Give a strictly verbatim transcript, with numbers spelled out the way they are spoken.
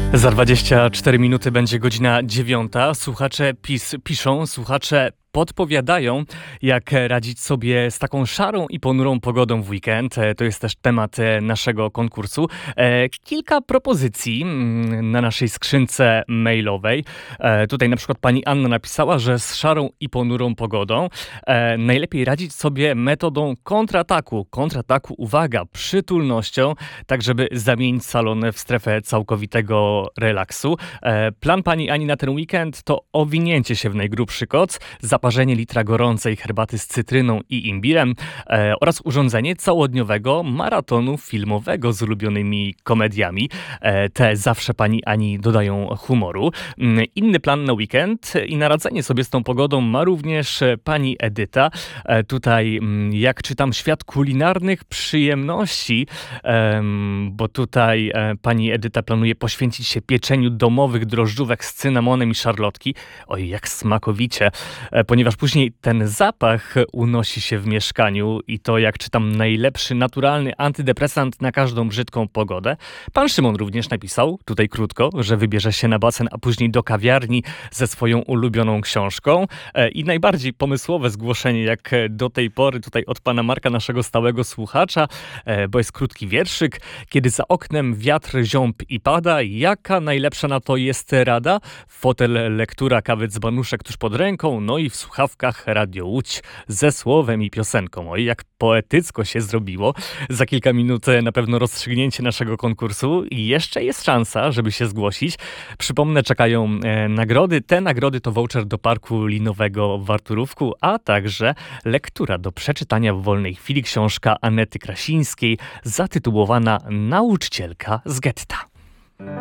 Za dwadzieścia cztery minuty będzie godzina dziewiąta. Słuchacze pis, piszą, słuchacze podpowiadają, jak radzić sobie z taką szarą i ponurą pogodą w weekend. To jest też temat naszego konkursu. Kilka propozycji na naszej skrzynce mailowej. Tutaj na przykład pani Anna napisała, że z szarą i ponurą pogodą najlepiej radzić sobie metodą kontrataku. Kontrataku, uwaga, przytulnością, tak żeby zamienić salon w strefę całkowitego relaksu. Plan pani Ani na ten weekend to owinięcie się w najgrubszy koc, zaparzenie litra gorącej herbaty z cytryną i imbirem e, oraz urządzenie całodniowego maratonu filmowego z ulubionymi komediami. E, te zawsze pani Ani dodają humoru. Mm, inny plan na weekend i na radzenie sobie z tą pogodą ma również pani Edyta. E, tutaj, mm, jak czytam, świat kulinarnych przyjemności, e, bo tutaj e, pani Edyta planuje poświęcić się pieczeniu domowych drożdżówek z cynamonem i szarlotki. Oj, jak smakowicie. E, ponieważ później ten zapach unosi się w mieszkaniu i to, jak czytam, najlepszy naturalny antydepresant na każdą brzydką pogodę. Pan Szymon również napisał, tutaj krótko, że wybierze się na basen, a później do kawiarni ze swoją ulubioną książką. I najbardziej pomysłowe zgłoszenie, jak do tej pory, tutaj od pana Marka, naszego stałego słuchacza, bo jest krótki wierszyk. Kiedy za oknem wiatr ziąb i pada, jaka najlepsza na to jest rada? Fotel, lektura, kawy dzbanuszek tuż pod ręką, no i w słuchawkach Radio Łódź ze słowem i piosenką. Oj, jak poetycko się zrobiło. Za kilka minut na pewno rozstrzygnięcie naszego konkursu i jeszcze jest szansa, żeby się zgłosić. Przypomnę, czekają e, nagrody. Te nagrody to voucher do parku linowego w Warturówku, a także lektura do przeczytania w wolnej chwili, książka Anety Krasińskiej zatytułowana Nauczycielka z getta.